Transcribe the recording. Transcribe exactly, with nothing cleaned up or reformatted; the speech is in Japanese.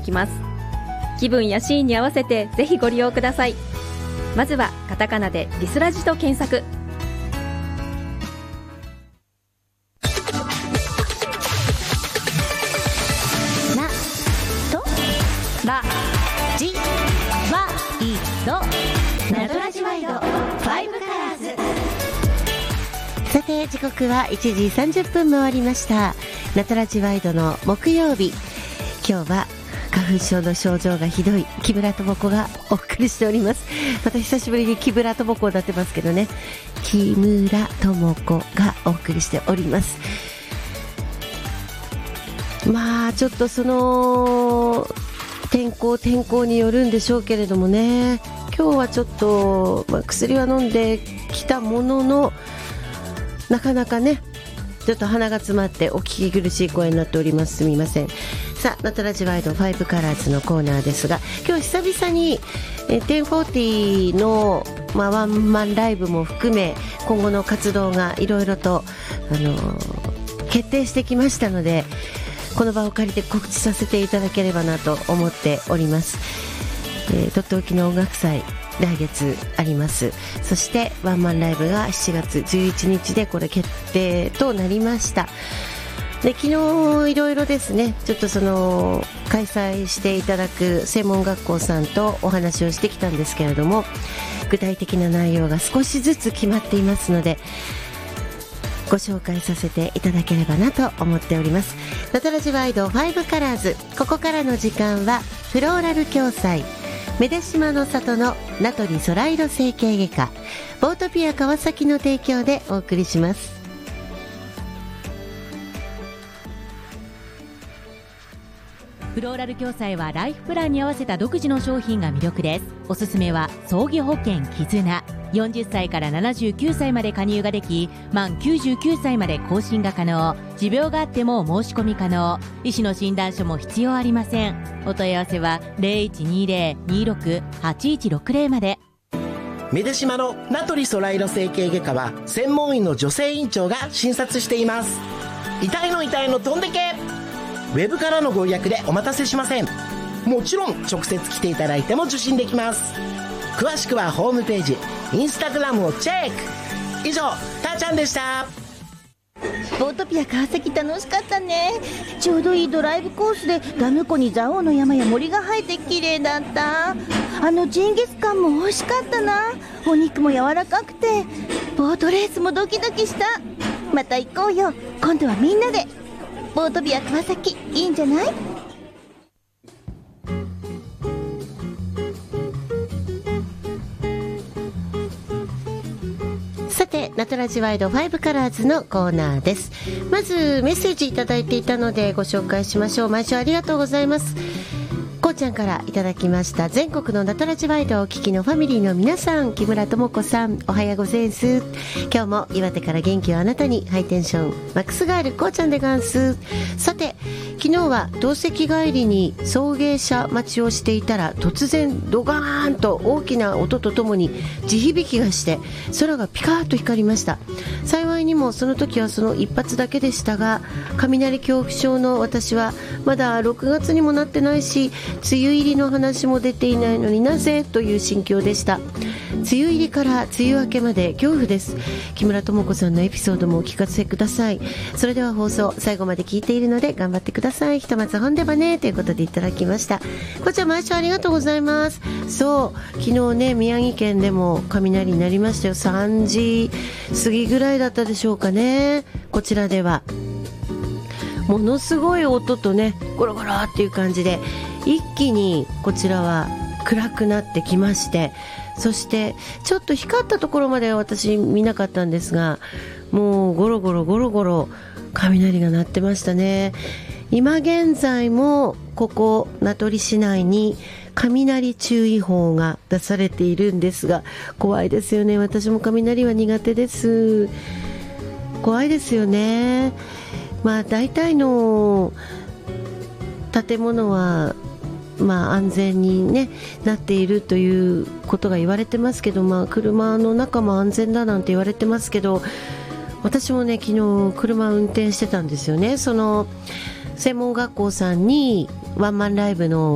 きます。気分やシーンに合わせてぜひご利用ください。まずはカタカナでリスラジと検索。 なとラジワイドナトラジワイドファイブカラーズ。さて時刻はいちじさんじゅっぷん回りました。ナトラジワイドの木曜日、今日は花粉症の症状がひどい木村智子がお送りしております。また久しぶりに木村智子を歌ってますけどね、木村智子がお送りしております。まあちょっとその天候天候によるんでしょうけれどもね、今日はちょっと、まあ、薬は飲んできたもののなかなかねちょっと鼻が詰まってお聞き苦しい声になっております。すみません。さあナトラジワイドファイブカラーズのコーナーですが、今日久々にえテンフォーティーの、まあ、ワンマンライブも含め今後の活動がいろいろと、あのー、決定してきましたので、この場を借りて告知させていただければなと思っております。えー、とっておきの音楽祭来月あります。そしてワンマンライブがしちがつじゅういちにちでこれ決定となりました。で昨日いろいろですね、ちょっとその開催していただく専門学校さんとお話をしてきたんですけれども、具体的な内容が少しずつ決まっていますのでご紹介させていただければなと思っております。ナトラジワイドファイブカラーズ、ここからの時間はフローラル共済メデシマの里の名取ソライロ整形外科ボートピア川崎の提供でお送りします。 フローラル共済はライフプランに合わせた独自の商品が魅力です。おすすめは葬儀保険絆、よんじゅっさいからななじゅうきゅうさいまで加入ができ、満きゅうじゅうきゅうさいまで更新が可能、持病があっても申し込み可能、医師の診断書も必要ありません。お問い合わせは ゼロいちにゼロ にろく はちいちろくゼロ まで。 メデシマの名取ソライロ整形外科は専門医の女性院長が診察しています。痛いの痛いのどんだけウェブからのご予約でお待たせしません。もちろん直接来ていただいても受診できます。詳しくはホームページ、インスタグラムをチェック。以上、たーちゃんでした。 ボートピア川崎楽しかったね。ちょうどいいドライブコースでダム湖に蔵王の山や森が生えて綺麗だった。あのジンギスカンも美味しかったな。お肉も柔らかくて、ボートレースもドキドキした。また行こうよ、今度はみんなで。ボートピア川崎いいんじゃない？ さてナトラジワイドファイブカラーズのコーナーです。まずメッセージいただいていたのでご紹介しましょう。毎週ありがとうございます。こうちゃんからいただきました。全国のナトラジワイドをお聞きのファミリーの皆さん、木村智子さんおはようございます。今日も岩手から元気をあなたに、ハイテンションマックスガールこうちゃんでガンス。さて昨日は同席帰りに送迎車待ちをしていたら、突然ドガーンと大きな音とともに地響きがして空がピカーッと光りました。幸いにもその時はその一発だけでしたが、雷恐怖症の私はまだろくがつにもなってないし、梅雨入りの話も出ていないのになぜという心境でした。梅雨入りから梅雨明けまで恐怖です。木村智子さんのエピソードもお聞かせください。それでは放送最後まで聞いているので頑張ってください。ひとまず本でばねということでいただきました。こちら毎週ありがとうございます。そう昨日ね、宮城県でも雷になりましたよ。さんじ過ぎぐらいだったでしょうかね。こちらではものすごい音とね、ゴロゴロっていう感じで一気にこちらは暗くなってきまして、そしてちょっと光ったところまでは私見なかったんですが、もうゴロゴロゴロゴロ雷が鳴ってましたね。今現在もここ名取市内に雷注意報が出されているんですが、怖いですよね。私も雷は苦手です。怖いですよね。まあ大体の建物はまあ安全に、ね、なっているということが言われてますけど、まあ車の中も安全だなんて言われてますけど、私もね昨日車を運転してたんですよね。その専門学校さんにワンマンライブの